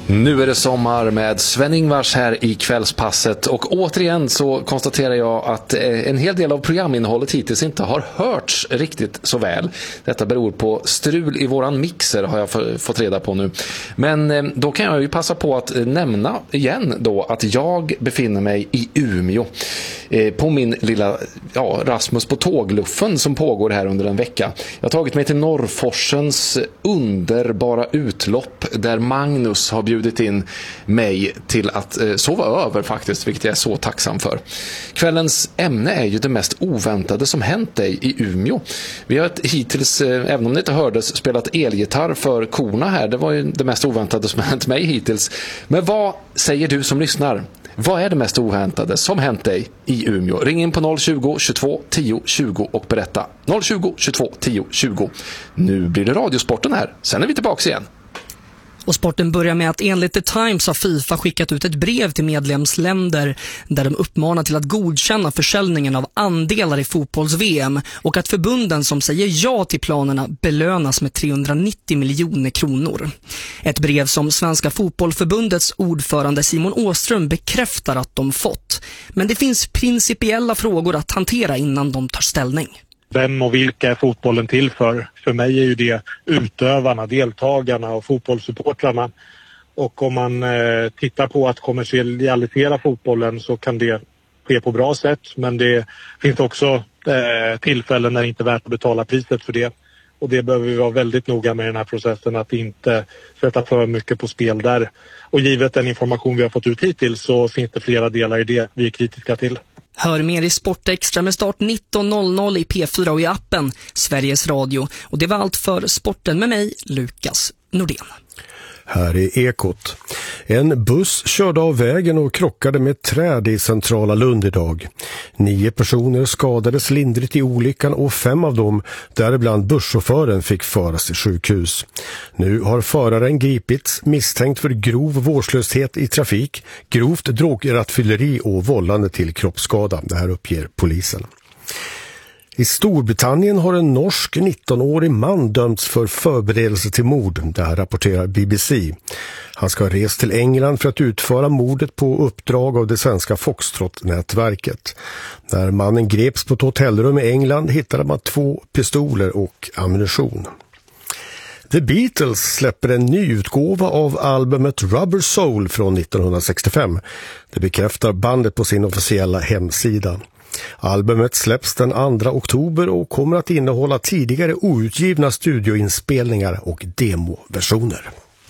Nu är det sommar med Sven-Ingvars här i kvällspasset och återigen så konstaterar jag att en hel del av programinnehållet hittills inte har hörts riktigt så väl. Detta beror på strul i våran mixer har jag fått reda på nu. Men då kan jag ju passa på att nämna igen då att jag befinner mig i Umeå på min lilla Rasmus på tågluffen som pågår här under en vecka. Jag har tagit mig till Norrforsens underbara utlopp där Magnus har bjudit in mig till att sova över faktiskt, vilket jag är så tacksam för. Kvällens ämne är ju det mest oväntade som hänt dig i Umeå. Vi har hittills, även om det inte hördes, spelat elgitarr för korna här. Det var ju det mest oväntade som hänt mig hittills. Men vad säger du som lyssnar? Vad är det mest oväntade som hänt dig i Umeå? Ring in på 020 22 10 20 och berätta. 020 22 10 20. Nu blir det radiosporten här. Sen är vi tillbaka igen. Och sporten börjar med att enligt The Times har FIFA skickat ut ett brev till medlemsländer där de uppmanar till att godkänna försäljningen av andelar i fotbolls-VM och att förbunden som säger ja till planerna belönas med 390 miljoner kronor. Ett brev som Svenska fotbollförbundets ordförande Simon Åström bekräftar att de fått. Men det finns principiella frågor att hantera innan de tar ställning. Vem och vilka är fotbollen till för? För mig är ju det utövarna, deltagarna och fotbollssupportrarna. Och om man tittar på att kommersialisera fotbollen så kan det ske på bra sätt. Men det finns också tillfällen när det inte är värt att betala priset för det. Och det behöver vi vara väldigt noga med i den här processen, att inte sätta för mycket på spel där. Och givet den information vi har fått ut hittills så finns det flera delar i det vi är kritiska till. Hör mer i Sportextra med start 19.00 i P4 och i appen Sveriges Radio. Och det var allt för sporten med mig, Lukas Nordén. Här är Ekot. En buss körde av vägen och krockade med ett träd i centrala Lund idag. 9 personer skadades lindrigt i olyckan och 5 av dem, däribland busschauffören, fick föras till sjukhus. Nu har föraren gripits misstänkt för grov vårdslöshet i trafik, grovt drograttfylleri och vållande till kroppsskada. Det här uppger polisen. I Storbritannien har en norsk 19-årig man dömts för förberedelse till mord. Det här rapporterar BBC. Han ska ha rest till England för att utföra mordet på uppdrag av det svenska Foxtrot-nätverket. När mannen greps på ett hotellrum i England hittade man 2 pistoler och ammunition. The Beatles släpper en ny utgåva av albumet Rubber Soul från 1965. Det bekräftar bandet på sin officiella hemsida. Albumet släpps den 2 oktober och kommer att innehålla tidigare outgivna studioinspelningar och demoversioner.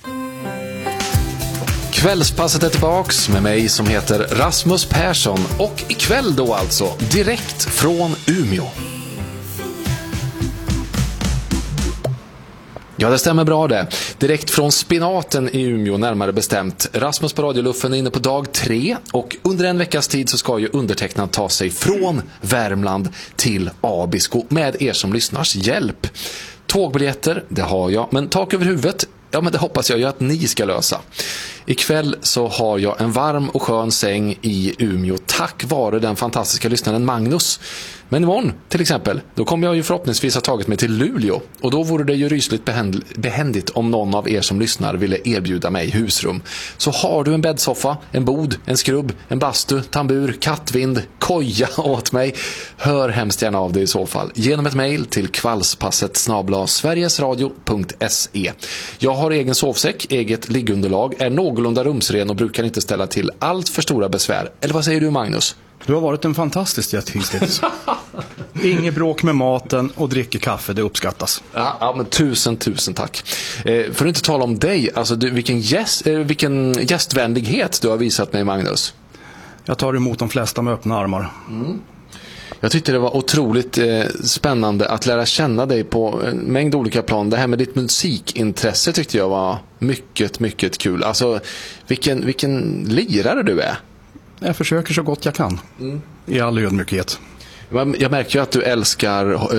Kvällspasset är tillbaks med mig som heter Rasmus Persson och ikväll då alltså direkt från Umeå. Ja, det stämmer bra det. Direkt från Spinaten i Umeå, närmare bestämt. Rasmus på radioluffen är inne på dag 3 och under en veckas tid så ska ju undertecknad ta sig från Värmland till Abisko med er som lyssnars hjälp. Tågbiljetter, det har jag, men tak över huvudet, ja men det hoppas jag ju att ni ska lösa. Ikväll så har jag en varm och skön säng i Umeå tack vare den fantastiska lyssnaren Magnus. Men imorgon till exempel, då kommer jag ju förhoppningsvis ha tagit mig till Luleå och då vore det ju rysligt behändigt om någon av er som lyssnar ville erbjuda mig husrum. Så har du en bäddsoffa, en bod, en skrubb, en bastu, tambur, kattvind, koja åt mig, hör hemskt gärna av det i så fall genom ett mejl till kvällspasset@sverigesradio.se. Jag har egen sovsäck, eget liggunderlag, är någorlunda rumsren och brukar inte ställa till allt för stora besvär. Eller vad säger du, Magnus? Du har varit en fantastisk gäst hittills. Inget bråk med maten och dricker kaffe, det uppskattas. Ja, men tusen tack. För att inte tala om dig, alltså vilken gästvänlighet du har visat mig, Magnus. Jag tar emot de flesta med öppna armar. Jag tyckte det var otroligt spännande att lära känna dig på en mängd olika plan. Det här med ditt musikintresse tyckte jag var mycket kul. Alltså, vilken lirare du är. Jag försöker så gott jag kan. I all ödmjukhet. Jag märker ju att du älskar